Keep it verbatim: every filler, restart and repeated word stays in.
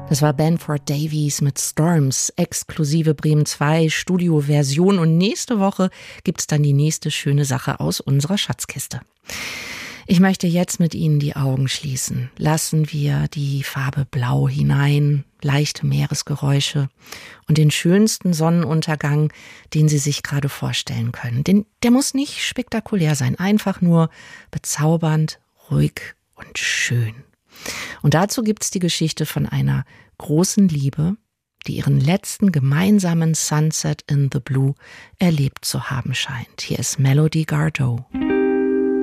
Das war Banford Davies mit Storms, exklusive Bremen zwei Studio-Version. Und nächste Woche gibt's dann die nächste schöne Sache aus unserer Schatzkiste. Ich möchte jetzt mit Ihnen die Augen schließen. Lassen wir die Farbe Blau hinein, leichte Meeresgeräusche und den schönsten Sonnenuntergang, den Sie sich gerade vorstellen können. Den, der muss nicht spektakulär sein, einfach nur bezaubernd, ruhig und schön. Und dazu gibt's die Geschichte von einer großen Liebe, die ihren letzten gemeinsamen Sunset in the Blue erlebt zu haben scheint. Hier ist Melody Gardot.